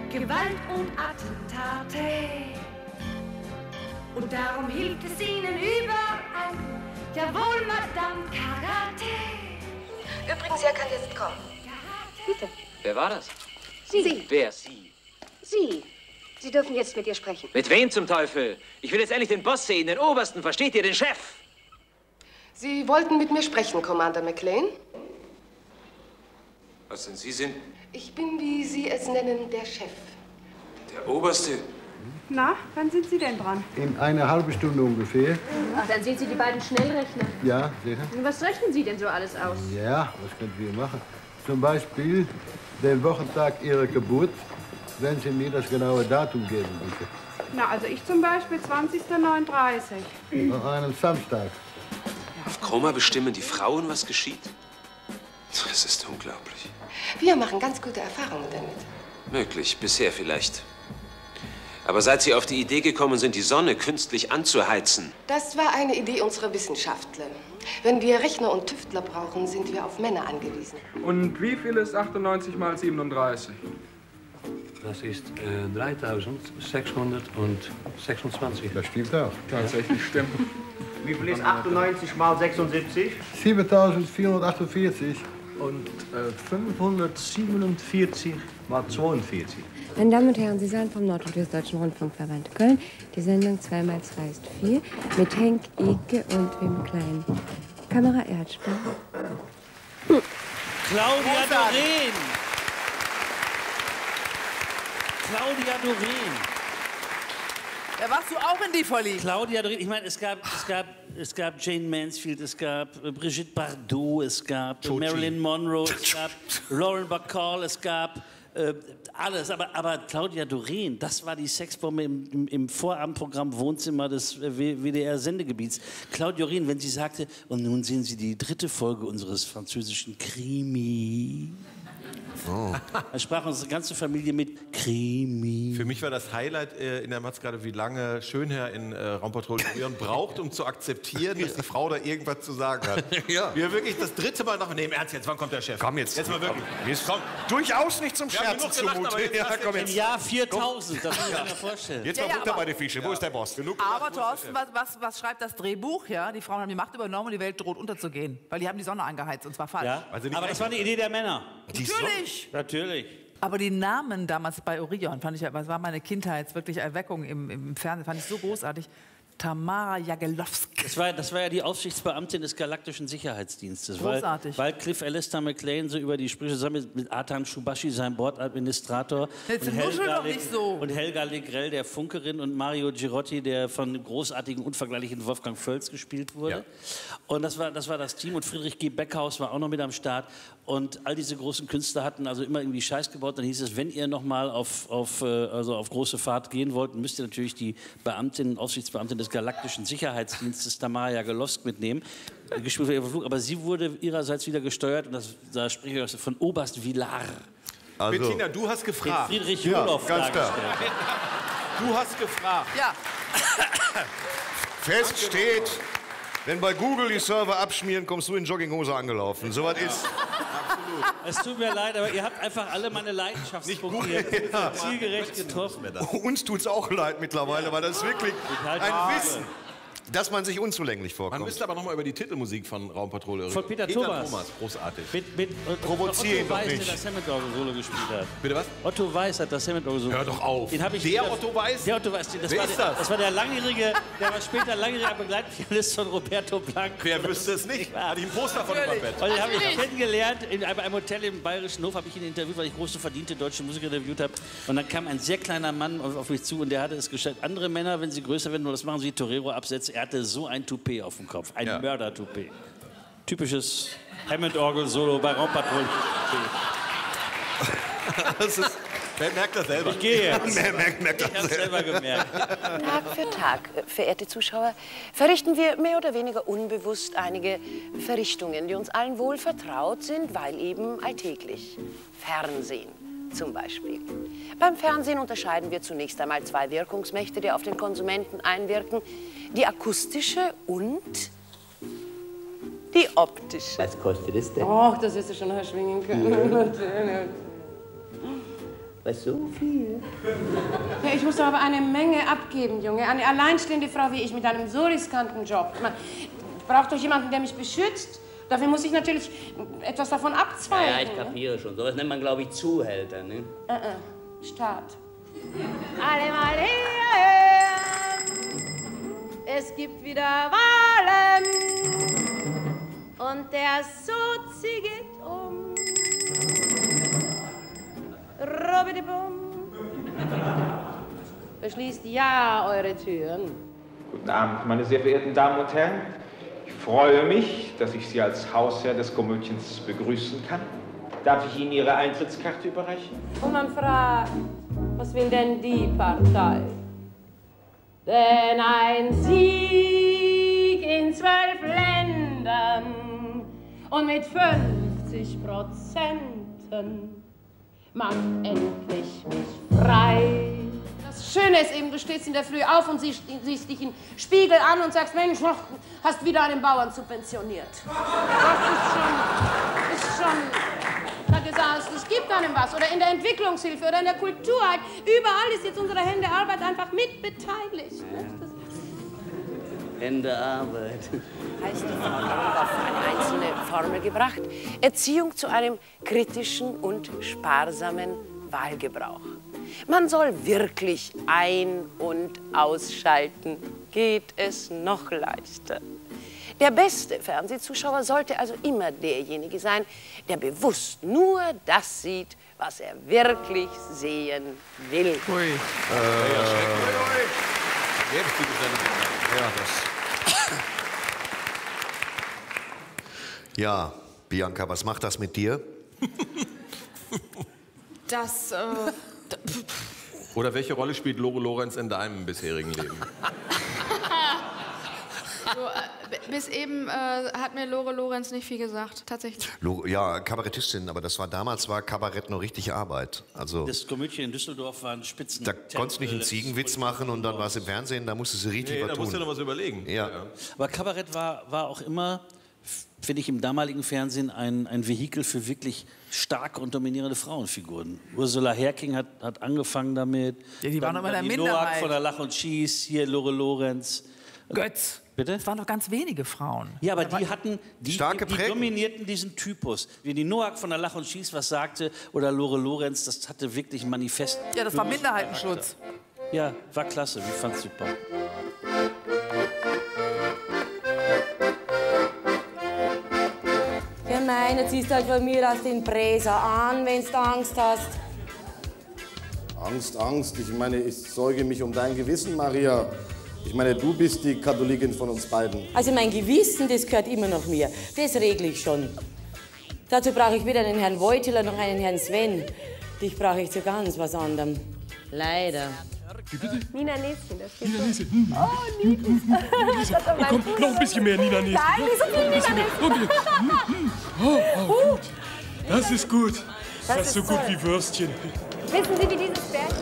Gewalt und Attentate. Und darum hilft es ihnen überall. Jawohl, Madame Karate. Übrigens, er kann jetzt kommen. Bitte. Wer war das? Sie. Wer? Sie? Sie. Sie dürfen jetzt mit ihr sprechen. Mit wem zum Teufel? Ich will jetzt endlich den Boss sehen, den Obersten, versteht ihr, den Chef? Sie wollten mit mir sprechen, Commander McLean? Was denn Sie sind? Ich bin, wie Sie es nennen, der Chef. Der Oberste? Na, wann sind Sie denn dran? In einer halben Stunde ungefähr. Ach, dann sind Sie die beiden Schnellrechner. Ja, sicher. Was rechnen Sie denn so alles aus? Ja, was können wir machen? Zum Beispiel den Wochentag Ihrer Geburt, wenn Sie mir das genaue Datum geben, bitte. Na, also ich zum Beispiel 20.39. An einem Samstag. Auf Chroma bestimmen die Frauen, was geschieht? Das ist unglaublich. Wir machen ganz gute Erfahrungen damit. Möglich, bisher vielleicht. Aber seit Sie auf die Idee gekommen sind, die Sonne künstlich anzuheizen. Das war eine Idee unserer Wissenschaftler. Wenn wir Rechner und Tüftler brauchen, sind wir auf Männer angewiesen. Und wie viel ist 98 mal 37? Das ist 3626. Das stimmt auch. Tatsächlich stimmt. Wie viel ist 98 mal 76? 7448. Und 547 mal 42. Meine Damen und Herren, Sie seien vom Norddeutschen Rundfunkverband Köln. Die Sendung 2x2 ist 4 mit Henk Eke und Wim Klein. Kamera Erdspur. Claudia Doreen. Claudia Doreen. Da warst du auch in die verliebt. Claudia Doreen. Ich meine, es gab Jane Mansfield, es gab Brigitte Bardot, es gab Marilyn Monroe, es gab Lauren Bacall, es gab alles. Aber Claudia Doreen, das war die Sexbombe im Vorabendprogramm Wohnzimmer des WDR-Sendegebiets. Claudia Doreen, wenn sie sagte, und nun sehen Sie die 3. Folge unseres französischen Krimi. Oh. Da sprach unsere ganze Familie mit Krimi. Für mich war das Highlight in der Matz gerade, wie lange Schönherr in Raumpatrouille braucht, um zu akzeptieren, dass die Frau da irgendwas zu sagen hat. Ja. Wir wirklich das 3. Mal nach. Nee, im Ernst jetzt, wann kommt der Chef? Komm jetzt. Jetzt mal wirklich. Komm. Durchaus nicht zum Scherzen zumute. Ja, komm Im Jahr 4000, das muss ich mir vorstellen. Jetzt mal Butter bei den Fische. Wo ist der Boss? Aber Thorsten, was schreibt das Drehbuch? Ja, die Frauen haben die Macht übernommen und die Welt droht unterzugehen. Weil die haben die Sonne angeheizt und zwar falsch. Ja, aber das war eine Idee der Männer. Natürlich. Aber die Namen damals bei Orion fand ich, das war meine Kindheit, wirklich Erweckung im Fernsehen, fand ich so großartig. Tamara Jagelowski. Das war ja die Aufsichtsbeamtin des Galaktischen Sicherheitsdienstes. Großartig. Weil Cliff Alistair McLean so über die Sprüche zusammen mit Artan Shubashi, seinem Bordadministrator, und Helga Legrell, der Funkerin, und Mario Girotti, der von dem großartigen, unvergleichlichen Wolfgang Völz gespielt wurde. Ja. Und das war das Team. Und Friedrich G. Beckhaus war auch noch mit am Start. Und all diese großen Künstler hatten also immer irgendwie Scheiß gebaut. Dann hieß es, wenn ihr noch mal auf große Fahrt gehen wollt, müsst ihr natürlich die Aufsichtsbeamtin des Galaktischen Sicherheitsdienstes Tamara Jagelowski mitnehmen, gespielt für ihren Flug, aber sie wurde ihrerseits wieder gesteuert, und da spreche ich von Oberst Villar. Also, Bettina, du hast gefragt. Friedrich Jolow ganz klar. Du hast gefragt. Ja. Fest steht, wenn bei Google die Server abschmieren, kommst du in Jogginghose angelaufen. So was ist. Absolut. Es tut mir leid, aber ihr habt einfach alle meine Leidenschaftspunkte zielgerecht getroffen. Uns tut's auch leid mittlerweile, weil das ist wirklich ein Wissen, dass man sich unzulänglich vorkommt. Man müsste aber noch mal über die Titelmusik von Raumpatrouille reden. Von Peter Thomas. Großartig. Provozieren doch nicht. Der das Hammond-Orgel-Solo gespielt hat. Bitte was? Otto Weiß hat das Hammond-Orgel-Solo. Hör doch auf. Den ich Otto Weiß? Der Otto Weiß. Das war der war später langjähriger Begleitpianist von Roberto Blanco. Wer wüsste es nicht? Hat ich ein Poster von ihm am Bett. Und den habe ich kennengelernt in einem Hotel im Bayerischen Hof, habe ich ihn interviewt, weil ich große verdiente deutsche Musiker interviewt habe. Und dann kam ein sehr kleiner Mann auf mich zu, und der hatte es geschafft. Andere Männer, wenn sie größer werden, nur das machen sie Torero-Absätze. Er hatte so ein Toupet auf dem Kopf, ein Mörder-Toupet. Typisches Hammond-Orgel-Solo bei Raumpatrouille. Wer merkt das selber? Ich gehe jetzt. Wer merkt das selber gemerkt. Tag für Tag, verehrte Zuschauer, verrichten wir mehr oder weniger unbewusst einige Verrichtungen, die uns allen wohl vertraut sind, weil eben alltäglich. Fernsehen zum Beispiel. Beim Fernsehen unterscheiden wir zunächst einmal 2 Wirkungsmächte, die auf den Konsumenten einwirken. Die akustische und die optische. Was kostet es denn? Och, das wirst du schon erschwingen können. Was, so viel? Ja, ich muss doch aber eine Menge abgeben, Junge. Eine alleinstehende Frau wie ich mit einem so riskanten Job. Ich brauche doch jemanden, der mich beschützt. Dafür muss ich natürlich etwas davon abzweigen. Ja, ich kapiere schon. Sowas nennt man, glaube ich, Zuhälter, ne? Staat. Alle mal hierher. Es gibt wieder Wahlen. Und der Sozi geht um. Robidibum. Verschließt ja eure Türen. Guten Abend, meine sehr verehrten Damen und Herren. Ich freue mich, dass ich Sie als Hausherr des Komödiens begrüßen kann. Darf ich Ihnen Ihre Eintrittskarte überreichen? Und man fragt, was will denn die Partei? Denn ein Sieg in 12 Ländern und mit 50% macht endlich mich frei. Das Schöne ist eben, du stehst in der Früh auf und siehst dich im Spiegel an und sagst, Mensch, hast wieder einen Bauern subventioniert. Das ist schon, es gibt einem was. Oder in der Entwicklungshilfe oder in der Kultur. Überall ist jetzt unsere Händearbeit einfach mit beteiligt. Händearbeit. Heißt die Formel auf eine einzelne Formel gebracht. Erziehung zu einem kritischen und sparsamen Wahlgebrauch. Man soll wirklich ein- und ausschalten. Geht es noch leichter. Der beste Fernsehzuschauer sollte also immer derjenige sein, der bewusst nur das sieht, was er wirklich sehen will. Ui. Ja, Bianca, was macht das mit dir? Das, Oder welche Rolle spielt Lore Lorenz in deinem bisherigen Leben? So, bis eben hat mir Lore Lorenz nicht viel gesagt, tatsächlich. Ja, Kabarettistin, aber damals war Kabarett noch richtig Arbeit. Also, das Komödien in Düsseldorf war ein Spitzen. da konntest du nicht einen Ziegenwitz machen und dann war es im Fernsehen, da musstest du richtig was tun. Da musst du noch was überlegen. Ja. Aber Kabarett war auch immer, finde ich, im damaligen Fernsehen ein Vehikel für wirklich starke und dominierende Frauenfiguren. Ursula Herking hat angefangen damit. Ja, die waren noch mal der die Minderheit. Noack von der Lach und Schieß, hier Lore Lorenz. Götz. Bitte? Es waren noch ganz wenige Frauen. Ja, aber die stark die dominierten diesen Typus. Wie die Noack von der Lach und Schieß was sagte oder Lore Lorenz, das hatte wirklich ein Manifest. Ja, das war Minderheitenschutz. Ja, war klasse, ich fand's super. Ja, meine, ziehst halt von mir aus den Bräser an, wenn du Angst hast. Angst. Ich meine, ich sorge mich um dein Gewissen, Maria. Ich meine, du bist die Katholikin von uns beiden. Also mein Gewissen, das gehört immer noch mir. Das regle ich schon. Dazu brauche ich weder einen Herrn Wojtyla noch einen Herrn Sven. Dich brauche ich zu ganz was anderem. Leider. Wie bitte? Nina Näschen, das geht Nina Näschen. Oh, niedlich. Oh, komm, noch ein bisschen mehr Nina Näschen. Nein, nicht so viel Nina Näschen. Oh, gut. Das ist gut. Das Das ist so ist gut toll. wie Würstchen. Wissen Sie, wie dieses Bärchen